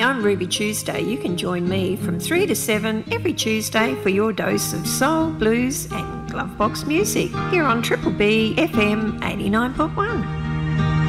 I'm Ruby Tuesday. You can join me from 3 to 7 every Tuesday for your dose of soul, blues and glovebox music here on Triple B FM 89.1.